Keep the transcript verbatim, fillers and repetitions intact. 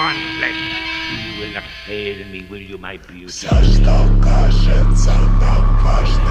unless you will not fail me, will you, my beauty? Все, что кажется нам важным.